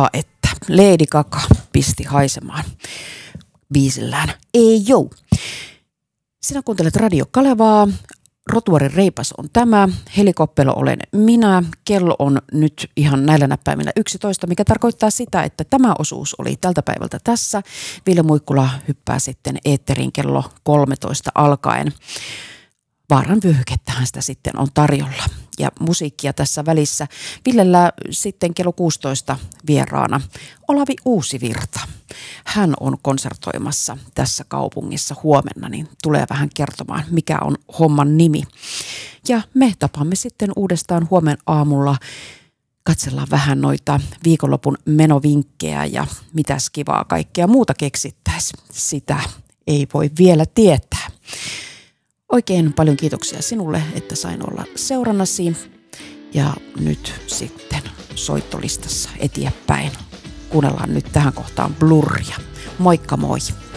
että Lady Gaga pisti haisemaan biisillään Ei jou. Sinä kuuntelet Radio Kalevaa. Rotuarin reipas on tämä. Helikoppelo olen minä. Kello on nyt ihan näillä näppäimillä 11, mikä tarkoittaa sitä, että tämä osuus oli tältä päivältä tässä. Ville Muikkula hyppää sitten eetteriin kello 13 alkaen. Vaaran vyöhykettähän sitä sitten on tarjolla. Ja musiikkia tässä välissä. Villellä sitten kello 16 vieraana Olavi Uusivirta. Hän on konsertoimassa tässä kaupungissa huomenna, niin tulee vähän kertomaan, mikä on homman nimi. Ja me tapamme sitten uudestaan huomen aamulla. Katsellaan vähän noita viikonlopun menovinkkejä ja mitäs kivaa kaikkea muuta keksittäisi. Sitä ei voi vielä tietää. Oikein paljon kiitoksia sinulle, että sain olla seurannasi. Ja nyt sitten soittolistassa eteenpäin. Kuunnellaan nyt tähän kohtaan Blurria. Moikka moi!